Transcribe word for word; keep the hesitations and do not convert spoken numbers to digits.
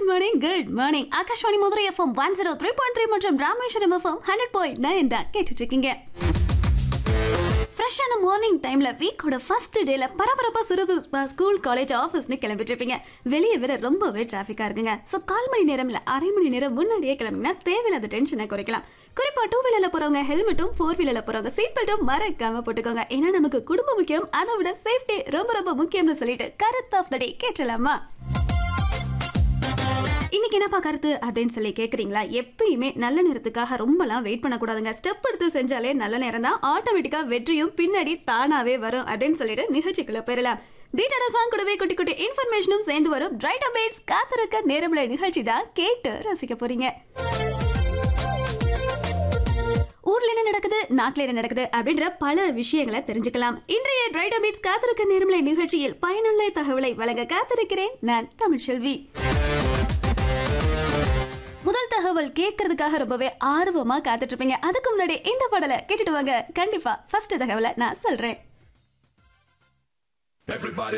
Good morning good morning Akashvani Madurai FM one zero three point three மற்றும் Rameswaram FM hundred point nine தான் கேட்டுட்டு இருக்கீங்க. ஃப்ரெஷ்ஷான மார்னிங் டைம்ல வீக்கோட ஃபர்ஸ்ட் டேல பரபரப்பா சுறுசுறுப்பா ஸ்கூல் காலேஜ் ஆஃபீஸ்னு கிளம்பிட்டு இருப்பீங்க. வெளியே வேற ரொம்பவே டிராஃபிக்கா இருக்குங்க. ஸோ கால் மணி நேரம் இல்ல அரை மணி நேரம் முன்னாடியே கிளம்பினா தேவையில்லாத டென்ஷனை குறைக்கலாம். குறிப்பா டூ வீலர்ல போறவங்க ஹெல்மெட்டும், ஃபோர் வீலர்ல போறவங்க சீட் பெல்ட்டும் மறக்காம போட்டுக்கோங்க. ஏன்னா நமக்கு குடும்பம் முக்கியம், அதை விட சேஃப்டி ரொம்ப ரொம்ப முக்கியம்னு சொல்லிட்டு கருத்து ஆஃப் த டே கேட்டலாமா? இன்னைக்கு என்னப்பா கருத்து அப்படின்னு சொல்லி கேக்குறீங்களா? எப்பயுமே நல்ல நேரத்துக்காக ரொம்பலாம் வெயிட் பண்ணக்கூடாதுங்க. ஸ்டெப் எடுத்து செஞ்சாலே நல்ல நேரம் தான். ஆட்டோமேட்டிக்கா வெற்றியும் பின்னாடி தானாவே வரும் அப்படின்னு சொல்லிட்டு நிகழ்ச்சிக்குள்ள போயிடலாம். பீட்டான சாங் கூடவே குட்டி குட்டி இன்ஃபர்மேஷனும் சேர்ந்து வரும். ரைட் அப்டேட்ஸ் காத்திருக்க நேரமுள்ள நிகழ்ச்சி தான் கேட்டு ரசிக்க போறீங்க. ஊர்ல என்ன நடக்குது, நாட்டுல என்ன நடக்குது அப்படின்ற பல விஷயங்களை தெரிஞ்சுக்கலாம். இன்றைய ரைட் அப்டேட்ஸ் காத்திருக்க நேரமுள்ள நிகழ்ச்சியில் பயனுள்ள தகவலை வழங்க காத்திருக்கிறேன் நான் தமிழ்செல்வி. முதல் தகவல் கேட்கறதுக்காக ரொம்பவே ஆர்வமா காத்துட்டு இருப்பீங்க. அதுக்கு முன்னாடி இந்த பாடலை கேட்டுட்டு வாங்க. கண்டிப்பா ஃபர்ஸ்ட் தகவலை நான் சொல்றேன்.